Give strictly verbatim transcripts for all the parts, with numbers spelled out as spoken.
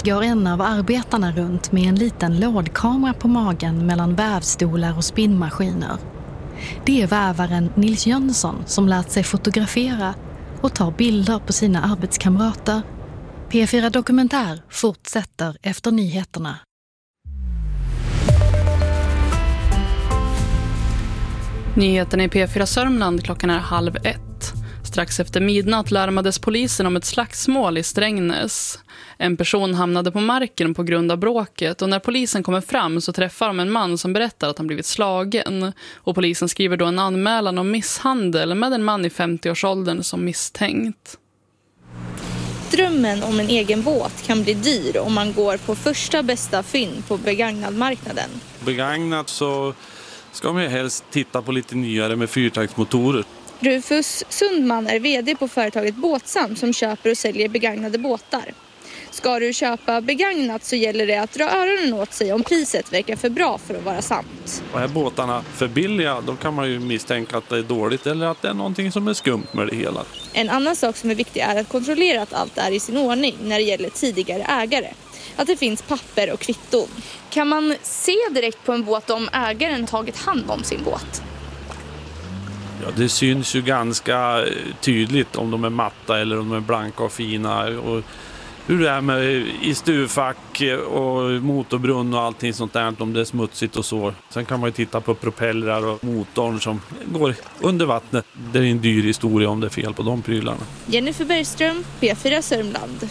går en av arbetarna runt med en liten lådkamera på magen mellan vävstolar och spinnmaskiner. Det är vävaren Nils Jönsson som lärt sig fotografera och tar bilder på sina arbetskamrater. P fyra Dokumentär fortsätter efter nyheterna. Nyheten i P fyra Sörmland, klockan är halv ett. Strax efter midnatt larmades polisen om ett slagsmål i Strängnäs. En person hamnade på marken på grund av bråket och när polisen kommer fram så träffar de en man som berättar att han blivit slagen. Och polisen skriver då en anmälan om misshandel med en man i femtioårsåldern som misstänkt. Drömmen om en egen båt kan bli dyr om man går på första bästa fynd på begagnadmarknaden. Begagnat så ska man ju helst titta på lite nyare med fyrtaktsmotorer. Rufus Sundman är vd på företaget Båtsam som köper och säljer begagnade båtar. Ska du köpa begagnat så gäller det att dra öronen åt sig om priset verkar för bra för att vara sant. Och är båtarna för billiga, då kan man ju misstänka att det är dåligt eller att det är någonting som är skumt med det hela. En annan sak som är viktig är att kontrollera att allt är i sin ordning när det gäller tidigare ägare. Att det finns papper och kvitton. Kan man se direkt på en båt om ägaren tagit hand om sin båt? Ja, det syns ju ganska tydligt om de är matta eller om de är blanka och fina. Och hur det är med i stuvfack och motorbrunn och allting sånt där, om det är smutsigt och så. Sen kan man ju titta på propellrar och motorn som går under vattnet. Det är en dyr historia om det är fel på de prylarna. Jennifer Bergström, P fyra Sörmland.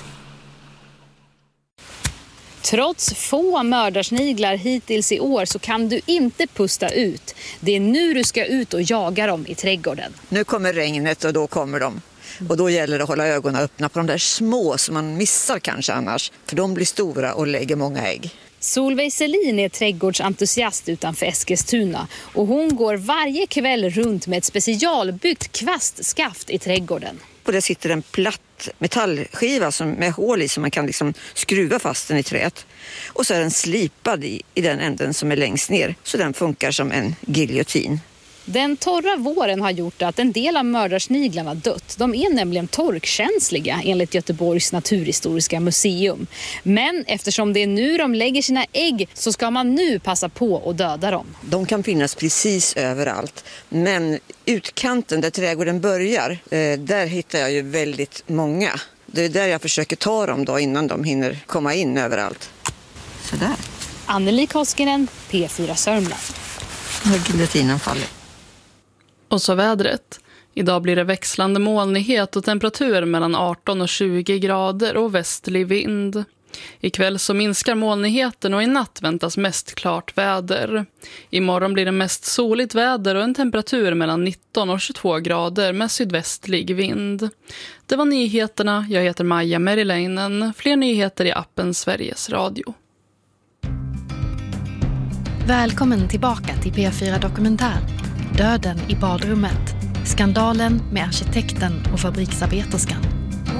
Trots få mördarsniglar hittills i år så kan du inte pusta ut. Det är nu du ska ut och jaga dem i trädgården. Nu kommer regnet och då kommer de. Och då gäller det att hålla ögonen öppna på de där små som man missar kanske annars. För de blir stora och lägger många ägg. Solveig Selin är trädgårdsentusiast utanför Eskilstuna. Och hon går varje kväll runt med ett specialbyggt kvastskaft i trädgården. Och där sitter en platt metallskiva som med hål i som man kan liksom skruva fast den i träet. Och så är den slipad i, i den änden som är längst ner. Så den funkar som en giljotin. Den torra våren har gjort att en del av mördarsniglarna dött. De är nämligen torkkänsliga enligt Göteborgs naturhistoriska museum. Men eftersom det är nu de lägger sina ägg så ska man nu passa på att döda dem. De kan finnas precis överallt. Men utkanten där trädgården börjar, eh, där hittar jag ju väldigt många. Det är där jag försöker ta dem då innan de hinner komma in överallt. Sådär. Anneli Koskinen, P fyra Sörmland. Nu har giljotinen fallit. Och så vädret. Idag blir det växlande molnighet och temperatur mellan arton och tjugo grader och västlig vind. Ikväll så minskar molnigheten och i natt väntas mest klart väder. Imorgon blir det mest soligt väder och en temperatur mellan nitton och tjugotvå grader med sydvästlig vind. Det var nyheterna. Jag heter Maja Meriläinen. Fler nyheter i appen Sveriges Radio. Välkommen tillbaka till P fyra Dokumentär. Döden i badrummet. Skandalen med arkitekten och fabriksarbeterskan.